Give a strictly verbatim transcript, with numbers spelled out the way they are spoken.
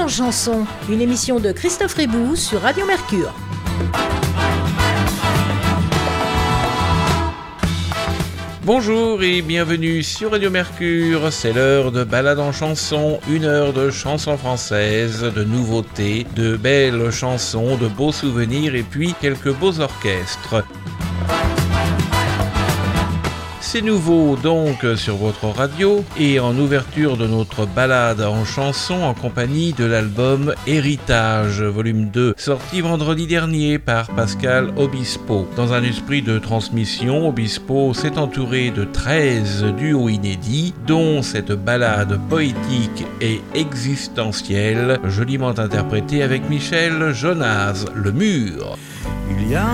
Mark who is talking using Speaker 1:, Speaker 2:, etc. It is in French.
Speaker 1: en chanson, une émission de Christophe Ribou sur Radio Mercure.
Speaker 2: Bonjour et bienvenue sur Radio Mercure, c'est l'heure de balade en chanson, une heure de chansons françaises, de nouveautés, de belles chansons, de beaux souvenirs et puis quelques beaux orchestres. C'est nouveau donc sur votre radio et en ouverture de notre balade en chanson en compagnie de l'album Héritage, volume deux, sorti vendredi dernier par Pascal Obispo. Dans un esprit de transmission, Obispo s'est entouré de treize duos inédits, dont cette balade poétique et existentielle, joliment interprétée avec Michel Jonas, Le Mur.
Speaker 3: Il y a